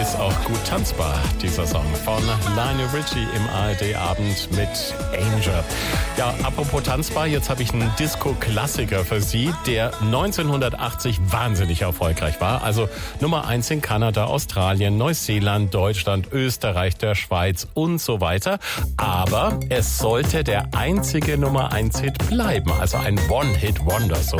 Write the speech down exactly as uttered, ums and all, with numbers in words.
ist auch gut tanzbar, dieser Song von Lionel Richie im A R D-Abend mit Angel. Ja, apropos tanzbar, jetzt habe ich einen Disco-Klassiker für Sie, der neunzehnhundertachtzig wahnsinnig erfolgreich war. Also Nummer eins in Kanada, Australien, Neuseeland, Deutschland, Österreich, der Schweiz und so weiter. Aber es sollte der einzige Nummer eins Hit bleiben, also ein One-Hit-Wonder so.